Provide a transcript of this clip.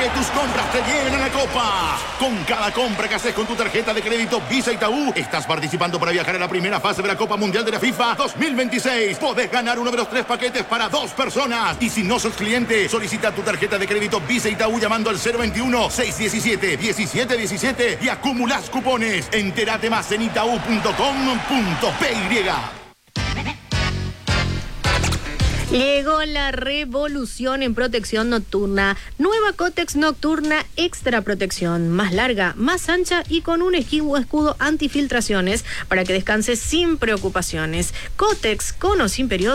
Que tus compras te lleven a la copa. Con cada compra que haces con tu tarjeta de crédito Visa Itaú, estás participando para viajar a la primera fase de la Copa Mundial de la FIFA 2026. Podés ganar uno de los 3 paquetes para 2 personas. Y si no sos cliente, solicita tu tarjeta de crédito Visa Itaú llamando al 021-617-1717 y acumulás cupones. Entérate más en itaú.com.py. Llegó la revolución en protección nocturna. Nueva Cotex Nocturna Extra Protección. Más larga, más ancha y con un escudo antifiltraciones para que descanses sin preocupaciones. Cotex con o sin periodo.